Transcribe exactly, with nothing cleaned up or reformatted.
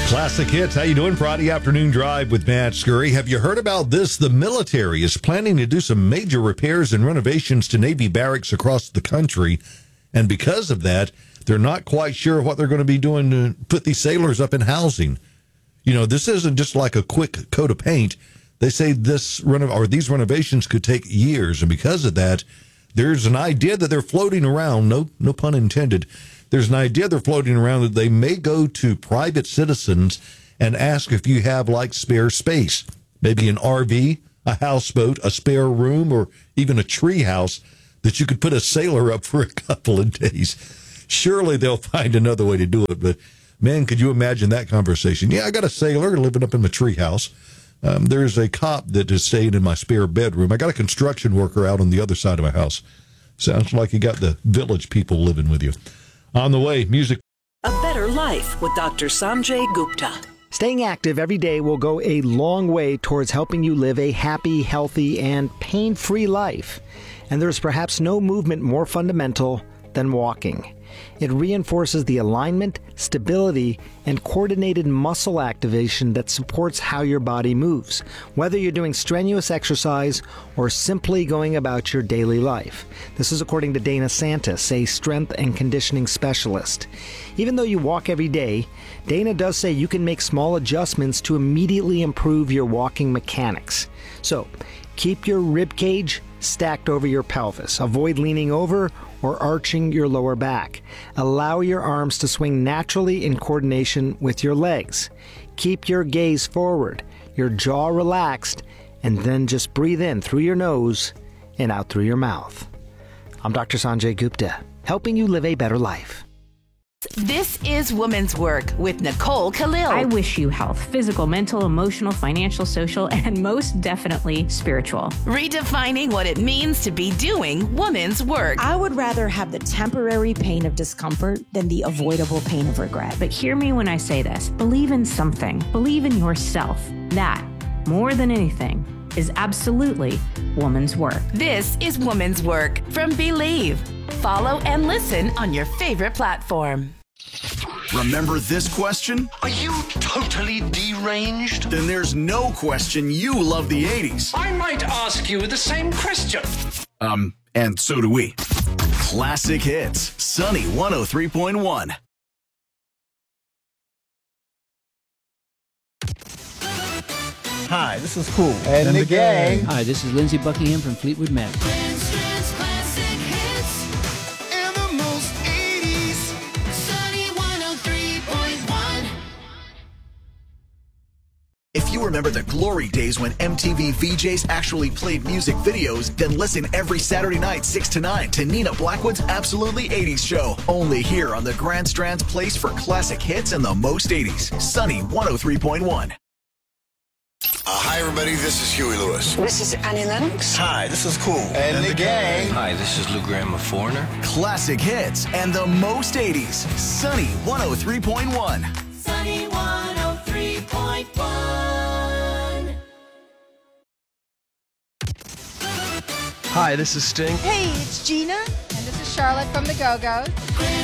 Classic Hits. How you doing? Friday afternoon drive with Matt Scurry. Have you heard about this? The military is planning to do some major repairs and renovations to Navy barracks across the country. And because of that, they're not quite sure what they're going to be doing to put these sailors up in housing. You know, this isn't just like a quick coat of paint. They say this reno- or these renovations could take years. And because of that, there's an idea that they're floating around. No, no pun intended. There's an idea they're floating around that they may go to private citizens and ask if you have, like, spare space. Maybe an R V, a houseboat, a spare room, or even a tree house that you could put a sailor up for a couple of days. Surely they'll find another way to do it. But, man, could you imagine that conversation? Yeah, I got a sailor living up in my tree house. Um, there's a cop that is staying in my spare bedroom. I got a construction worker out on the other side of my house. Sounds like you got the village people living with you. On the way, music. A Better Life with Doctor Sanjay Gupta. Staying active every day will go a long way towards helping you live a happy, healthy, and pain-free life. And there's perhaps no movement more fundamental than walking. It reinforces the alignment, stability, and coordinated muscle activation that supports how your body moves, whether you're doing strenuous exercise or simply going about your daily life. This is according to Dana Santis, a strength and conditioning specialist. Even though you walk every day, Dana does say you can make small adjustments to immediately improve your walking mechanics. So, keep your rib cage stacked over your pelvis. Avoid leaning over or arching your lower back. Allow your arms to swing naturally in coordination with your legs. Keep your gaze forward, your jaw relaxed, and then just breathe in through your nose and out through your mouth. I'm Doctor Sanjay Gupta, helping you live a better life. This is Woman's Work with Nicole Khalil. I wish you health, physical, mental, emotional, financial, social, and most definitely spiritual. Redefining what it means to be doing woman's work. I would rather have the temporary pain of discomfort than the avoidable pain of regret. But hear me when I say this. Believe in something. Believe in yourself. That, more than anything, is absolutely woman's work. This is Woman's Work from Believe. Follow and listen on your favorite platform. Remember this question? Are you totally deranged? Then there's no question you love the eighties. I might ask you the same question. Um, and so do we. Classic Hits, Sunny one oh three point one. Hi, this is Cool and, and the, the gang. gang. Hi, this is Lindsey Buckingham from Fleetwood Mac. If you remember the glory days when M T V V Js actually played music videos, then listen every Saturday night, six to nine, to Nina Blackwood's Absolutely eighties show. Only here on the Grand Strand's place for classic hits and the most eighties. Sunny one oh three point one. Uh, hi, everybody. This is Huey Lewis. This is Annie Lennox. Hi, this is Cool and, and the, the gang. gang. Hi, this is Lou Graham of Foreigner. Classic hits and the most eighties. Sunny one oh three point one. Sunny one oh three point one. Hi, this is Sting. Hey, it's Gina, and this is Charlotte from the Go-Go's.